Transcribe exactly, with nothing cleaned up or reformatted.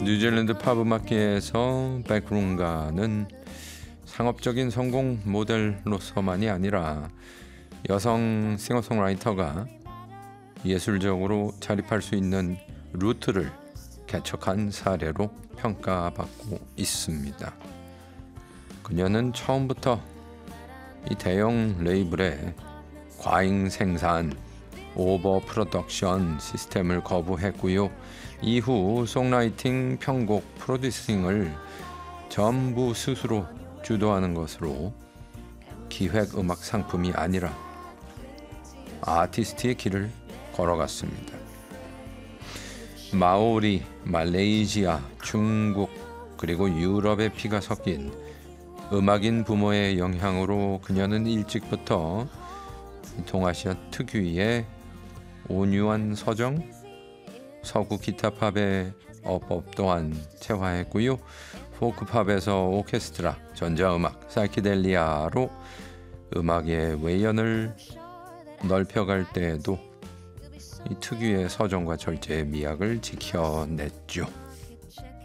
뉴질랜드 팝 음악계에서 베크룬가는 상업적인 성공 모델로서만이 아니라 여성 싱어송라이터가 예술적으로 자립할 수 있는 루트를 개척한 사례로 평가받고 있습니다. 그녀는 처음부터 이 대형 레이블의 과잉 생산, 오버 프로덕션 시스템을 거부했고요. 이후 송라이팅, 편곡, 프로듀싱을 전부 스스로 주도하는 것으로 기획 음악 상품이 아니라 아티스트의 길을 걸어갔습니다. 마오리, 말레이시아, 중국 그리고 유럽의 피가 섞인 음악인 부모의 영향으로 그녀는 일찍부터 동아시아 특유의 온유한 서정, 서구 기타팝의 어법 또한 체화했고요. 포크팝에서 오케스트라, 전자음악, 사이키델리아로 음악의 외연을 넓혀갈 때에도 이 특유의 서정과 절제의 미학을 지켜냈죠.